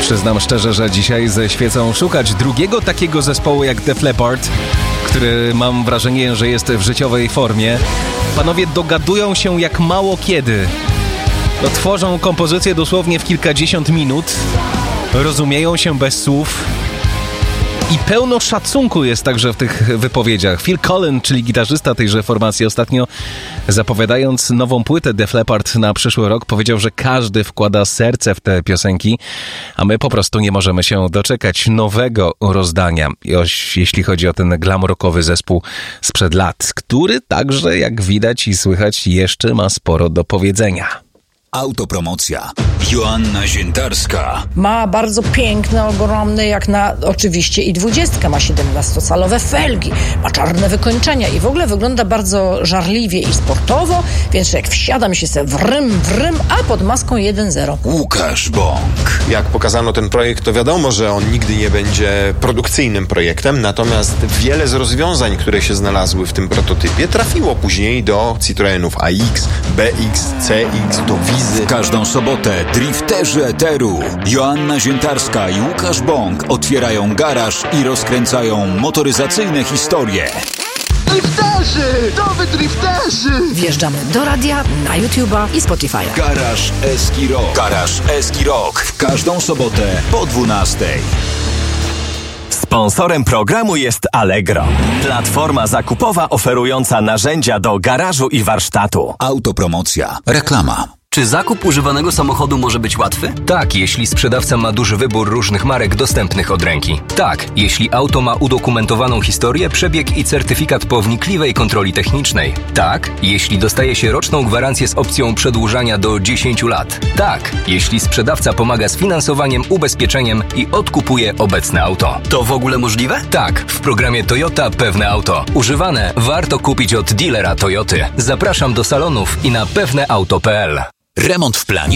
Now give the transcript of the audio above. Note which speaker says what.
Speaker 1: Przyznam szczerze, że dzisiaj ze świecą szukać drugiego takiego zespołu jak Def Leppard, który mam wrażenie, że jest w życiowej formie. Panowie dogadują się jak mało kiedy. Tworzą kompozycję dosłownie w kilkadziesiąt minut, rozumieją się bez słów i pełno szacunku jest także w tych wypowiedziach. Phil Collen, czyli gitarzysta tejże formacji, ostatnio zapowiadając nową płytę Def Leppard na przyszły rok, powiedział, że każdy wkłada serce w te piosenki, a my po prostu nie możemy się doczekać nowego rozdania, jeśli chodzi o ten glam rockowy zespół sprzed lat, który także, jak widać i słychać, jeszcze ma sporo do powiedzenia.
Speaker 2: Autopromocja. Joanna Ziętarska.
Speaker 3: Ma bardzo piękne, ogromne, jak na oczywiście i 20, ma 17-calowe felgi, ma czarne wykończenia i w ogóle wygląda bardzo żarliwie i sportowo, więc jak wsiadam się se wrym, a pod maską 1.0.
Speaker 2: Łukasz Bąk.
Speaker 4: Jak pokazano ten projekt, to wiadomo, że on nigdy nie będzie produkcyjnym projektem, natomiast wiele z rozwiązań, które się znalazły w tym prototypie, trafiło później do Citroenów AX, BX, CX, do Wizy.
Speaker 2: W każdą sobotę drifterzy eteru Joanna Ziętarska i Łukasz Bąk otwierają garaż i rozkręcają motoryzacyjne historie.
Speaker 5: Drifterzy! Nowy drifterzy!
Speaker 3: Wjeżdżamy do radia, na YouTube'a i Spotify'a.
Speaker 2: Garaż Eski Rock. Garaż Eski Rock. W każdą sobotę po 12:00.
Speaker 6: Sponsorem programu jest Allegro, platforma zakupowa oferująca narzędzia do garażu i warsztatu.
Speaker 2: Autopromocja. Reklama.
Speaker 7: Czy zakup używanego samochodu może być łatwy?
Speaker 8: Tak, jeśli sprzedawca ma duży wybór różnych marek dostępnych od ręki. Tak, jeśli auto ma udokumentowaną historię, przebieg i certyfikat po wnikliwej kontroli technicznej. Tak, jeśli dostaje się roczną gwarancję z opcją przedłużania do 10 lat. Tak, jeśli sprzedawca pomaga z finansowaniem, ubezpieczeniem i odkupuje obecne auto.
Speaker 7: To w ogóle możliwe?
Speaker 8: Tak, w programie Toyota Pewne Auto. Używane warto kupić od dealera Toyoty. Zapraszam do salonów i na pewneauto.pl.
Speaker 2: Remont w planie?